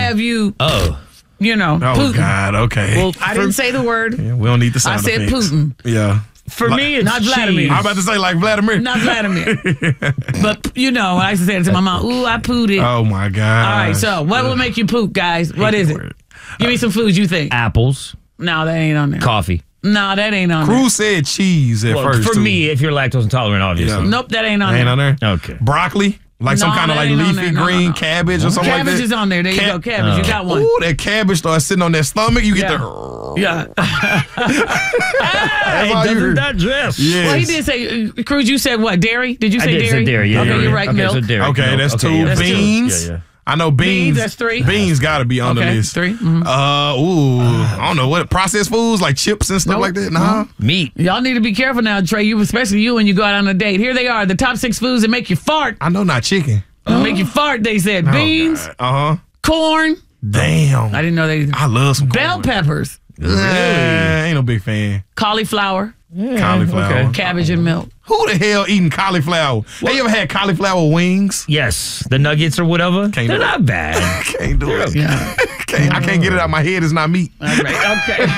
have you, Oh, Putin. God, okay. well, I didn't say the word. Yeah, we don't need the sound I said effects. Putin. Yeah. for me, it's Not Vladimir. cheese. I'm about to say like Vladimir. Not Vladimir. But, I used to say it to my mom. Ooh, I pooted. Oh, my God. All right, so what will make you poop, guys? What is it? Give me some foods you think. Apples, No, that ain't on there. coffee. No, that ain't on there. Cruz said cheese at Well, first, for too. me, if you're lactose intolerant, obviously. Yeah. Nope, that ain't on Ain't there. on there? Okay. Broccoli? Like some No, kind of that like ain't on leafy there. No, green no. cabbage or something like that? Cabbage is on there. There you go. Cabbage. You got one. Ooh, that cabbage starts sitting on that stomach. You get Yeah. the... Yeah. Hey, all you doesn't heard. digest. Yes. Well, he did say, Cruz, you said what? Dairy? Did you I say did dairy? say dairy. Yeah, Okay, yeah, you're yeah. right. Okay, Milk. so dairy. Okay, milk. that's Okay, two. yeah, that's two. Beans? Yeah, yeah. I know beans. That's three. Beans got to be on the Okay, list. 3. Mhm. I don't know what processed foods like chips and stuff Nope. like that. Nah. Meat. Y'all need to be careful now, Trey. Especially you when you go out on a date. Here they are, the top 6 foods that make you fart. I know not chicken. Make you fart, they said. Beans, Uh huh. corn. Damn. I didn't know they. I love some Bell corn. peppers, Ain't no big fan. cauliflower, Cauliflower. okay. cabbage and milk. Who the hell eating cauliflower? Have you ever had cauliflower wings? Yes, the nuggets or whatever. Can't They're do it. not bad. Can't do it. Yeah. I can't get it out of my head. It's not meat. All right. Okay.